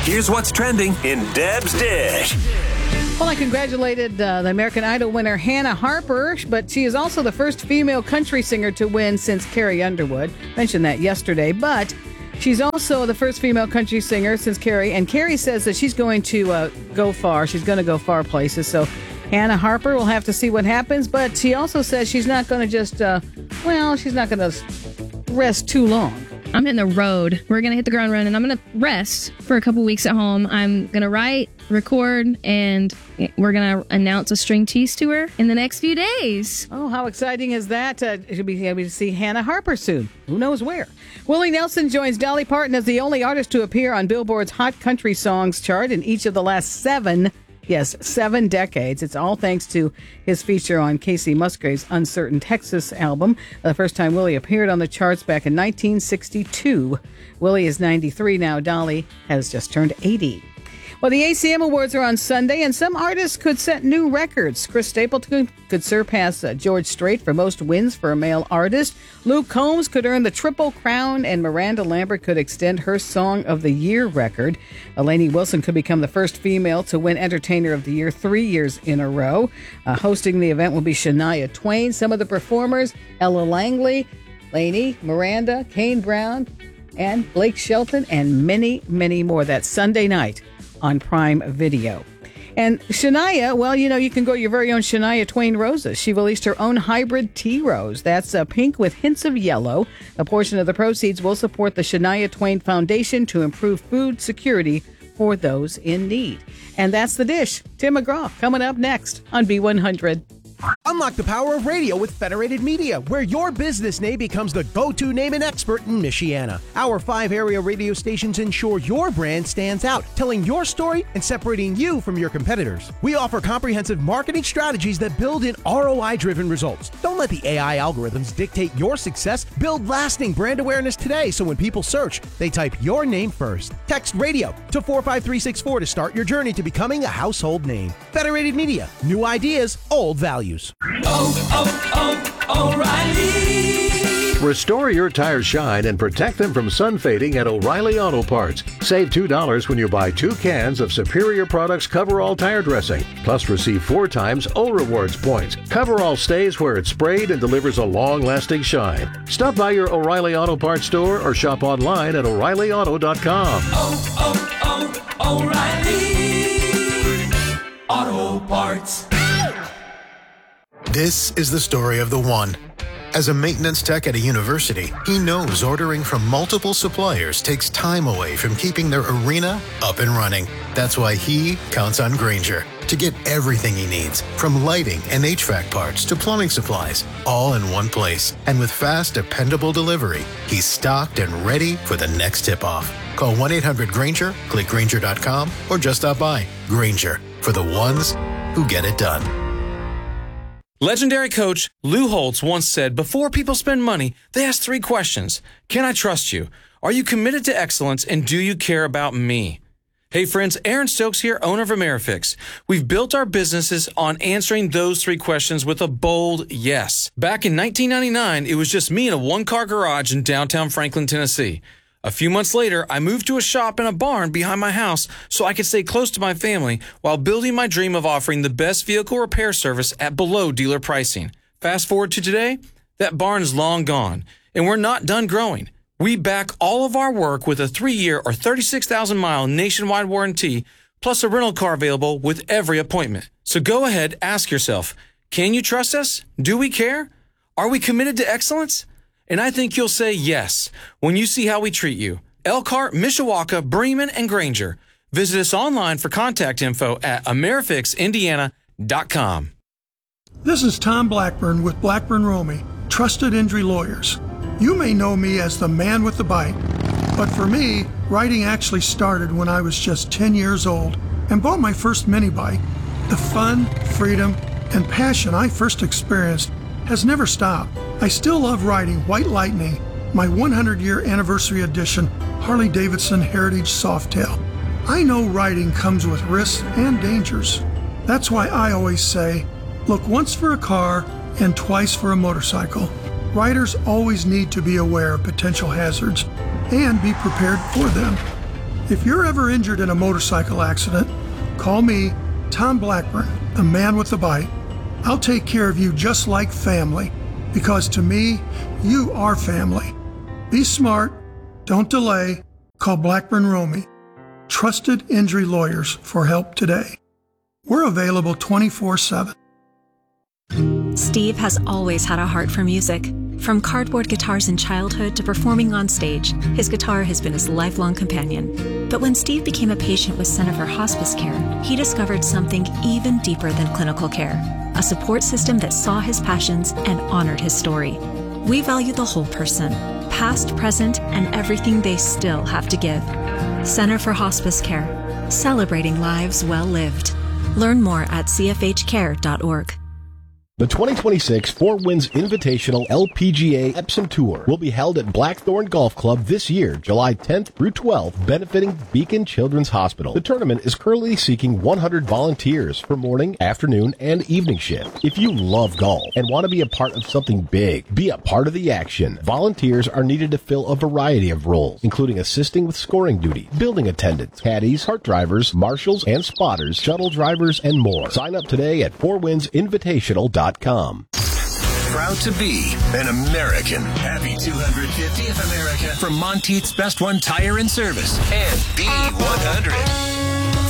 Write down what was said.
Here's what's trending in Deb's Dish. Well, I congratulated the American Idol winner Hannah Harper, but she is also the first female country singer to win since Carrie Underwood. Mentioned that yesterday, but she's also the first female country singer since Carrie, and Carrie says that she's going to go far. She's going to go far places, so Hannah Harper will have to see what happens, but she also says she's not going to just, she's not going to rest too long. I'm hitting the road. We're going to hit the ground running. I'm going to rest for a couple weeks at home. I'm going to write, record, and we're going to announce a string tease tour in the next few days. Oh, how exciting is that? You'll be able to see Hannah Harper soon. Who knows where? Willie Nelson joins Dolly Parton as the only artist to appear on Billboard's Hot Country Songs chart in each of the last 7 decades. It's all thanks to his feature on Casey Musgrave's Uncertain Texas album. The first time Willie appeared on the charts back in 1962. Willie is 93 now. Dolly has just turned 80. Well, the ACM Awards are on Sunday, and some artists could set new records. Chris Stapleton could surpass George Strait for most wins for a male artist. Luke Combs could earn the Triple Crown, and Miranda Lambert could extend her Song of the Year record. Lainey Wilson could become the first female to win Entertainer of the Year 3 years in a row. Hosting the event will be Shania Twain. Some of the performers, Ella Langley, Lainey, Miranda, Kane Brown, and Blake Shelton, and many, many more. That's Sunday night on Prime Video. And Shania, well, you can go your very own Shania Twain roses. She released her own hybrid tea rose. That's pink with hints of yellow. A portion of the proceeds will support the Shania Twain Foundation to improve food security for those in need. And that's the dish. Tim McGraw coming up next on B100. Unlock the power of radio with Federated Media, where your business name becomes the go-to name and expert in Michiana. Our 5 area radio stations ensure your brand stands out, telling your story and separating you from your competitors. We offer comprehensive marketing strategies that build in ROI-driven results. Don't let the AI algorithms dictate your success. Build lasting brand awareness today, so when people search, they type your name first. Text radio to 45364 to start your journey to becoming a household name. Federated Media. New ideas, old values. O'Reilly. Restore your tires shine and protect them from sun fading at O'Reilly Auto Parts. Save $2 when you buy 2 cans of Superior Products Coverall tire dressing. Plus receive 4 times O Rewards points. Coverall stays where it's sprayed and delivers a long-lasting shine. Stop by your O'Reilly Auto Parts store or shop online at O'ReillyAuto.com. O'Reilly Auto Parts. This is the story of the one. As a maintenance tech at a university, he knows ordering from multiple suppliers takes time away from keeping their arena up and running. That's why he counts on Grainger to get everything he needs, from lighting and HVAC parts to plumbing supplies, all in one place. And with fast, dependable delivery, he's stocked and ready for the next tip-off. Call 1-800-GRAINGER, click Grainger.com, or just stop by. Grainger, for the ones who get it done. Legendary coach Lou Holtz once said, before people spend money, they ask 3 questions. Can I trust you? Are you committed to excellence? And do you care about me? Hey friends, Aaron Stokes here, owner of AmeriFix. We've built our businesses on answering those 3 questions with a bold yes. Back in 1999, it was just me in a 1-car garage in downtown Franklin, Tennessee. A few months later, I moved to a shop in a barn behind my house so I could stay close to my family while building my dream of offering the best vehicle repair service at below dealer pricing. Fast forward to today, that barn is long gone, and we're not done growing. We back all of our work with a 3-year or 36,000-mile nationwide warranty, plus a rental car available with every appointment. So go ahead, ask yourself, can you trust us? Do we care? Are we committed to excellence? And I think you'll say yes when you see how we treat you. Elkhart, Mishawaka, Bremen, and Grainger. Visit us online for contact info at AmeriFixIndiana.com. This is Tom Blackburn with Blackburn Romey, Trusted Injury Lawyers. You may know me as the man with the bite, but for me, writing actually started when I was just 10 years old and bought my first mini bike. The fun, freedom, and passion I first experienced has never stopped. I still love riding White Lightning, my 100-year anniversary edition Harley-Davidson Heritage Softail. I know riding comes with risks and dangers. That's why I always say, look once for a car and twice for a motorcycle. Riders always need to be aware of potential hazards and be prepared for them. If you're ever injured in a motorcycle accident, call me, Tom Blackburn, the man with the bike. I'll take care of you just like family, because to me, you are family. Be smart, don't delay, call Blackburn Romey. Trusted injury lawyers for help today. We're available 24/7. Steve has always had a heart for music. From cardboard guitars in childhood to performing on stage, his guitar has been his lifelong companion. But when Steve became a patient with Center for Hospice Care, he discovered something even deeper than clinical care, a support system that saw his passions and honored his story. We value the whole person, past, present, and everything they still have to give. Center for Hospice Care, celebrating lives well lived. Learn more at cfhcare.org. The 2026 Four Winds Invitational LPGA Epsom Tour will be held at Blackthorn Golf Club this year, July 10th through 12th, benefiting Beacon Children's Hospital. The tournament is currently seeking 100 volunteers for morning, afternoon, and evening shift. If you love golf and want to be a part of something big, be a part of the action. Volunteers are needed to fill a variety of roles, including assisting with scoring duty, building attendants, caddies, cart drivers, marshals and spotters, shuttle drivers, and more. Sign up today at fourwindsinvitational.com. Proud to be an American. Happy 250th America from Monteith's Best One Tire and Service and B100.